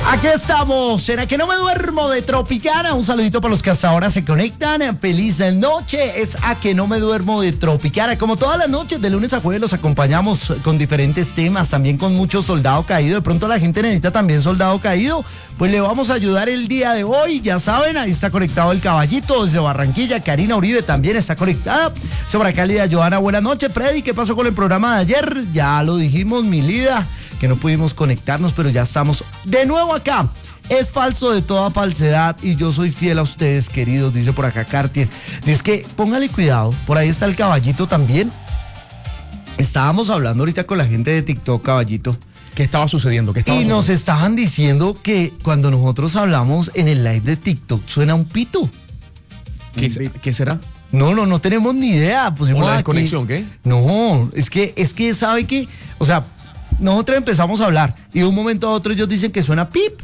Aquí estamos, en A Que No Me Duermo de Tropicana. Un saludito para los que hasta ahora se conectan. Feliz noche, es A Que No Me Duermo de Tropicana. Como todas las noches, de lunes a jueves los acompañamos con diferentes temas, también con mucho soldado caído. De pronto la gente necesita también soldado caído, pues le vamos a ayudar el día de hoy. Ya saben, ahí está conectado el Caballito desde Barranquilla. Karina Uribe también está conectada. Sobre acá Lida Joana, buenas noches. Freddy, ¿qué pasó con el programa de ayer? Ya lo dijimos, mi Lida, que no pudimos conectarnos, pero ya estamos de nuevo acá. Es falso de toda falsedad y yo soy fiel a ustedes, queridos, dice por acá Cartier. Dice que póngale cuidado, por ahí está el Caballito también. Estábamos hablando ahorita con la gente de TikTok, Caballito. ¿Qué estaba sucediendo? Y nos estaban diciendo que cuando nosotros hablamos en el live de TikTok suena un pito. ¿Qué será? No tenemos ni idea. ¿O la desconexión, qué? No, es que sabe que, o sea, nosotros empezamos a hablar y de un momento a otro ellos dicen que suena pip.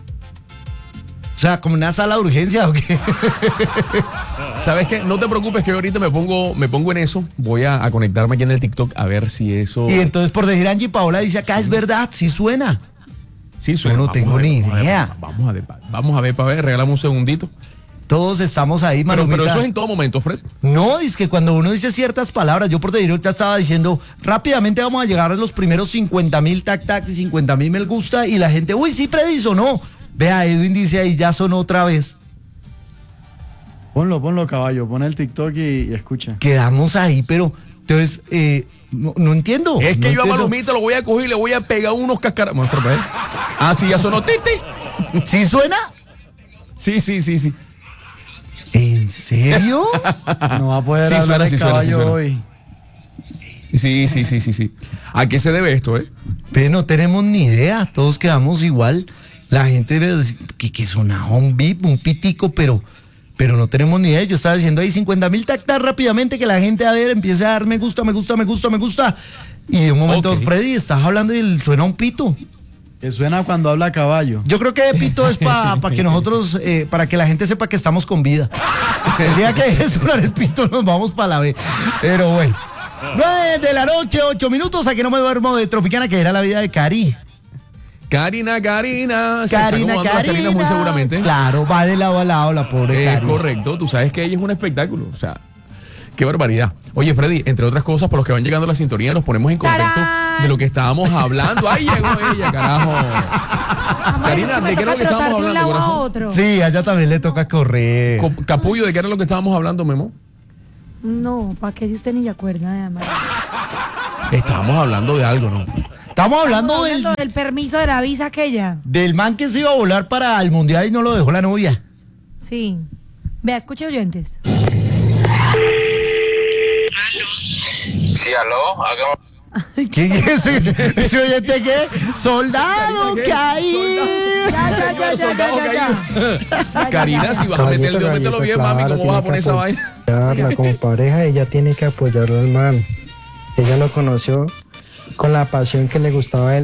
O sea, como una sala de urgencia o qué. ¿Sabes qué? No te preocupes que yo ahorita me pongo en eso. Voy a conectarme aquí en el TikTok a ver si eso... Y entonces por decir Angie Paola dice acá, es verdad, sí suena. Sí suena. No tengo ni idea. Vamos a ver, para ver, regálame un segundito. Todos estamos ahí, Malumita. Pero eso es en todo momento, Fred. No, es que cuando uno dice ciertas palabras, yo por decir ahorita estaba diciendo, rápidamente vamos a llegar a los primeros 50,000 tac y 50,000 me gusta y la gente, uy, sí, Freddy sonó. Vea, Edwin dice ahí, ya sonó otra vez. Ponlo, caballo, pon el TikTok y escucha. Quedamos ahí, pero entonces, no entiendo. Es que no yo a entiendo. Malumita lo voy a coger y le voy a pegar unos cascaras. Ah, sí, ya sonó titi. ¿Sí suena? Sí. ¿En serio? No va a poder Sí, hablar suena, el caballo suena. hoy. Sí. ¿A qué se debe esto, Pero no tenemos ni idea, todos quedamos igual. La gente debe decir que sonaba un bip, un pitico, pero no tenemos ni idea. Yo estaba diciendo ahí 50,000 tactas rápidamente, que la gente a ver empiece a dar me gusta. Y de un momento, Okay. Freddy, estás hablando y suena un pito. Que suena cuando habla caballo. Yo creo que pito es para que nosotros, para que la gente sepa que estamos con vida. El día que deje de sonar el pito nos vamos para la B. Pero bueno. 9 de la noche, 8 minutos, a que no me duermo de Tropicana, que era la vida de Cari. Karina. Karina. Muy seguramente. Claro, va de lado a lado la pobre Cari. Correcto, tú sabes que ella es un espectáculo, o sea, qué barbaridad. Oye, Freddy, entre otras cosas, por los que van llegando a la sintonía, nos ponemos en contexto de lo que estábamos hablando. Ahí llegó ella, carajo. Karina, ¿de qué era lo que estábamos hablando, corazón? Sí, a ella también le toca correr. Capullo, ¿de qué era lo que estábamos hablando, Memo? No, ¿para qué si usted ni se acuerda, además? Estábamos hablando de algo, ¿no? Estamos hablando del permiso de la visa aquella. del man que se iba a volar para el mundial y no lo dejó la novia. Sí. Vea, escuche, oyentes. Sí, aló, hagamos. ¿Quién es ese oyente qué? ¡Soldado caído! Karina, si vas a meter el dedo, mételo bien, mami, ¿cómo vas a poner esa vaina? Como pareja, ella tiene que apoyarlo al man. Ella lo conoció con la pasión que le gustaba a él